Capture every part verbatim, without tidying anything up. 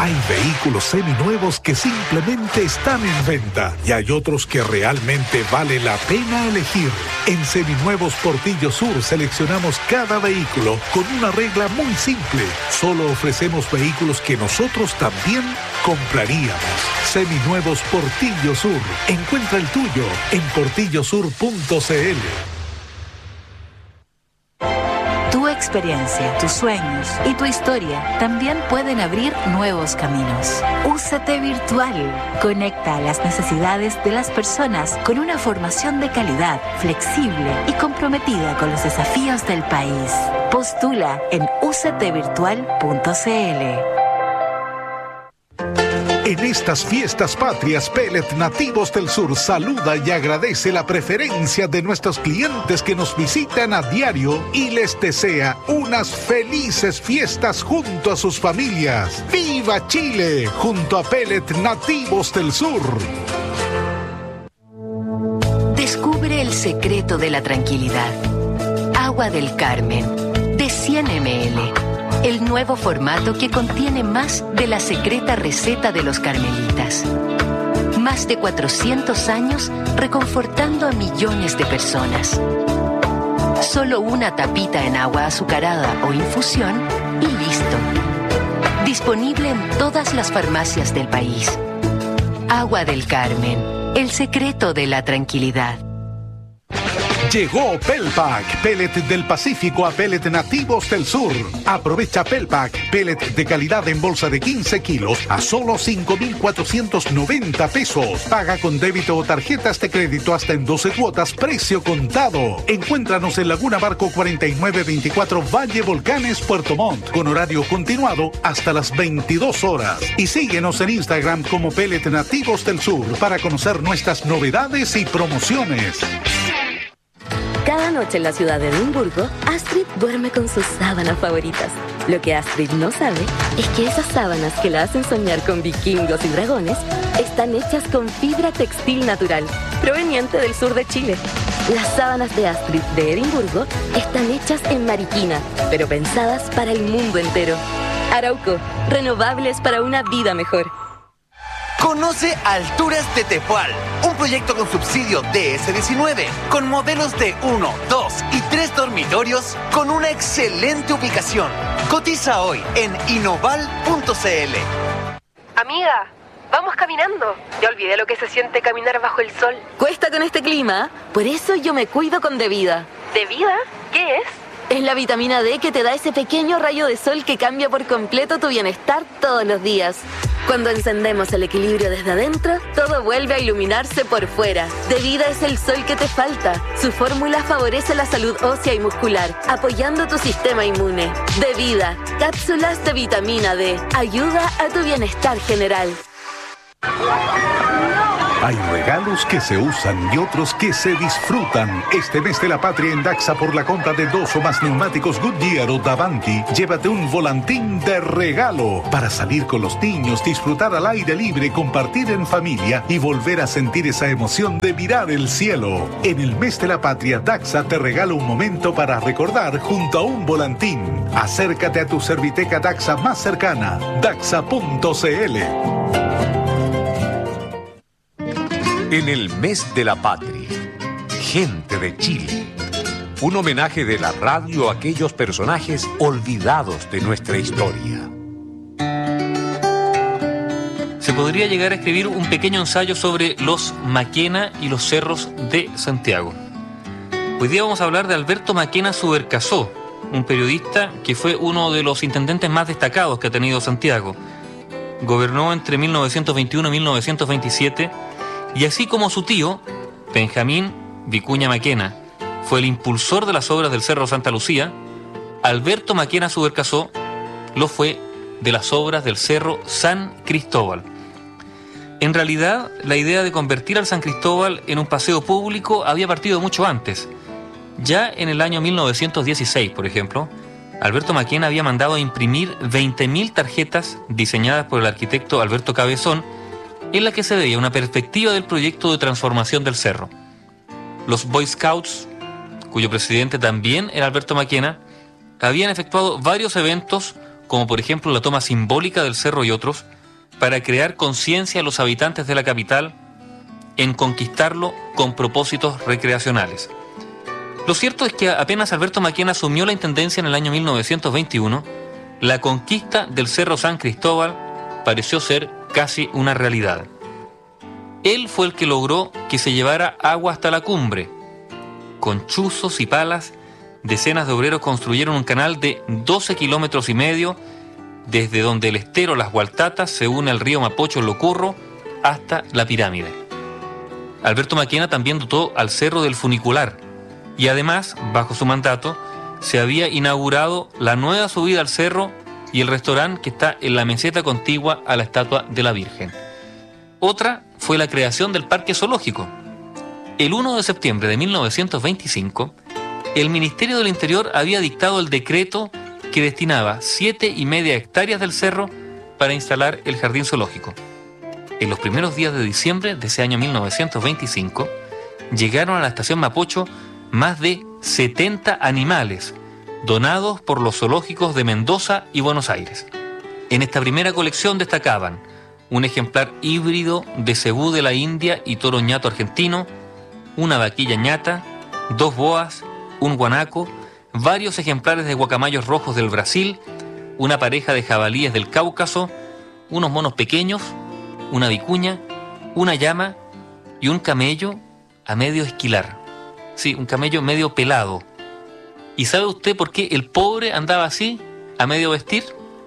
Hay vehículos seminuevos que simplemente están en venta y hay otros que realmente vale la pena elegir. En Seminuevos Portillo Sur seleccionamos cada vehículo con una regla muy simple. Solo ofrecemos vehículos que nosotros también compraríamos. Seminuevos Portillo Sur. Encuentra el tuyo en portillo sur punto c l. Tu experiencia, tus sueños y tu historia también pueden abrir nuevos caminos. U C T Virtual conecta a las necesidades de las personas con una formación de calidad, flexible y comprometida con los desafíos del país. Postula en u c t virtual punto c l. En estas fiestas patrias, Pellet Nativos del Sur saluda y agradece la preferencia de nuestros clientes que nos visitan a diario y les desea unas felices fiestas junto a sus familias. ¡Viva Chile! Junto a Pellet Nativos del Sur. Descubre el secreto de la tranquilidad. Agua del Carmen, de cien mililitros. El nuevo formato que contiene más de la secreta receta de los carmelitas. Más de cuatrocientos años reconfortando a millones de personas. Solo una tapita en agua azucarada o infusión y listo. Disponible en todas las farmacias del país. Agua del Carmen, el secreto de la tranquilidad. Llegó Pelpack, pellet del Pacífico a Pellet Nativos del Sur. Aprovecha Pelpack, pellet de calidad en bolsa de quince kilos a solo cinco mil cuatrocientos noventa pesos. Paga con débito o tarjetas de crédito hasta en doce cuotas, precio contado. Encuéntranos en Laguna Barco cuarenta y nueve veinticuatro Valle Volcanes, Puerto Montt, con horario continuado hasta las veintidós horas. Y síguenos en Instagram como Pellet Nativos del Sur para conocer nuestras novedades y promociones. Cada noche en la ciudad de Edimburgo, Astrid duerme con sus sábanas favoritas. Lo que Astrid no sabe es que esas sábanas que la hacen soñar con vikingos y dragones están hechas con fibra textil natural, proveniente del sur de Chile. Las sábanas de Astrid de Edimburgo están hechas en Mariquina, pero pensadas para el mundo entero. Arauco, renovables para una vida mejor. Conoce Alturas de Tepual, un proyecto con subsidio D S diecinueve, con modelos de uno, dos y tres dormitorios, con una excelente ubicación. Cotiza hoy en inoval punto c l. Amiga, vamos caminando. Ya olvidé lo que se siente caminar bajo el sol. Cuesta con este clima, por eso yo me cuido con Devida. ¿Devida? ¿Qué es? Es la vitamina D que te da ese pequeño rayo de sol que cambia por completo tu bienestar todos los días. Cuando encendemos el equilibrio desde adentro, todo vuelve a iluminarse por fuera. Devida es el sol que te falta. Su fórmula favorece la salud ósea y muscular, apoyando tu sistema inmune. Devida, cápsulas de vitamina D. Ayuda a tu bienestar general. Hay regalos que se usan y otros que se disfrutan. Este mes de la patria en Daxa, por la compra de dos o más neumáticos Goodyear o Davanti, llévate un volantín de regalo para salir con los niños, disfrutar al aire libre, compartir en familia y volver a sentir esa emoción de mirar el cielo. En el mes de la patria, Daxa te regala un momento para recordar junto a un volantín. Acércate a tu Serviteca Daxa más cercana, daxa punto c l. En el mes de la patria, gente de Chile. Un homenaje de la radio a aquellos personajes olvidados de nuestra historia. Se podría llegar a escribir un pequeño ensayo sobre los Maquena y los cerros de Santiago. Hoy día vamos a hablar de Alberto Maquena Subercaseaux, un periodista que fue uno de los intendentes más destacados que ha tenido Santiago. Gobernó entre mil novecientos veintiuno y mil novecientos veintisiete, y así como su tío, Benjamín Vicuña Maquena, fue el impulsor de las obras del Cerro Santa Lucía, Alberto Maquena Subercaseaux lo fue de las obras del Cerro San Cristóbal. En realidad, la idea de convertir al San Cristóbal en un paseo público había partido mucho antes. Ya en el año mil novecientos dieciséis, por ejemplo, Alberto Maquena había mandado a imprimir veinte mil tarjetas diseñadas por el arquitecto Alberto Cabezón, en la que se veía una perspectiva del proyecto de transformación del cerro. Los Boy Scouts, cuyo presidente también era Alberto Maquena, habían efectuado varios eventos, como por ejemplo la toma simbólica del cerro y otros, para crear conciencia a los habitantes de la capital en conquistarlo con propósitos recreacionales. Lo cierto es que apenas Alberto Maquena asumió la intendencia en el año mil novecientos veintiuno, la conquista del Cerro San Cristóbal pareció ser casi una realidad. Él fue el que logró que se llevara agua hasta la cumbre. Con chuzos y palas, decenas de obreros construyeron un canal de doce kilómetros y medio, desde donde el estero Las Gualtatas se une al río Mapocho Locurro hasta la pirámide. Alberto Maquena también dotó al Cerro del funicular, y además, bajo su mandato, se había inaugurado la nueva subida al cerro y el restaurante que está en la meseta contigua a la estatua de la Virgen. Otra fue la creación del Parque Zoológico. El primero de septiembre de mil novecientos veinticinco, el Ministerio del Interior había dictado el decreto que destinaba siete y media hectáreas del cerro para instalar el jardín zoológico. En los primeros días de diciembre de ese año mil novecientos veinticinco, llegaron a la estación Mapocho más de setenta animales donados por los zoológicos de Mendoza y Buenos Aires. En esta primera colección destacaban un ejemplar híbrido de cebú de la India y toro ñato argentino, una vaquilla ñata, dos boas, un guanaco, varios ejemplares de guacamayos rojos del Brasil, una pareja de jabalíes del Cáucaso, unos monos pequeños, una vicuña, una llama y un camello a medio esquilar. Sí, un camello medio pelado. ¿Y sabe usted por qué el pobre andaba así, a medio vestir?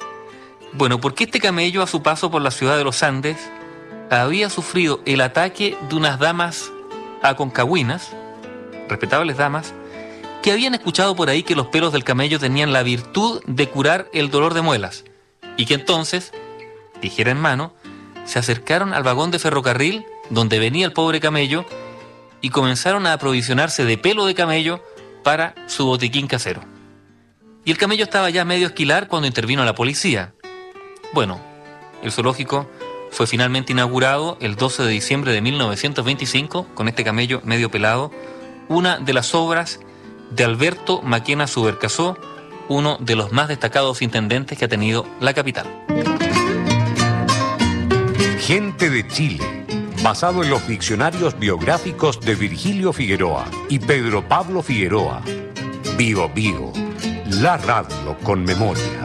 Bueno, porque este camello, a su paso por la ciudad de los Andes, había sufrido el ataque de unas damas aconcagüinas, respetables damas, que habían escuchado por ahí que los pelos del camello tenían la virtud de curar el dolor de muelas, y que entonces, tijera en mano, se acercaron al vagón de ferrocarril donde venía el pobre camello y comenzaron a aprovisionarse de pelo de camello para su botiquín casero. Y el camello estaba ya medio esquilar cuando intervino la policía. Bueno, el zoológico fue finalmente inaugurado el doce de diciembre de mil novecientos veinticinco con este camello medio pelado, una de las obras de Alberto Maquena Subercaseaux, uno de los más destacados intendentes que ha tenido la capital. Gente de Chile, basado en los diccionarios biográficos de Virgilio Figueroa y Pedro Pablo Figueroa. Bio Bio, la radio con memoria.